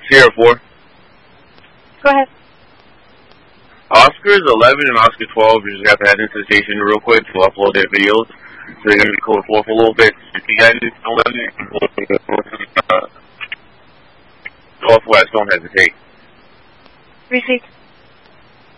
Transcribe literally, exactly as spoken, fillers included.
Sierra four. Go ahead. Oscar's eleven and Oscar twelve, you just got to head into the station real quick to upload their videos. So they're going to be code four for a little bit. If you guys don't let me, uh, Northwest, don't hesitate. Receipt.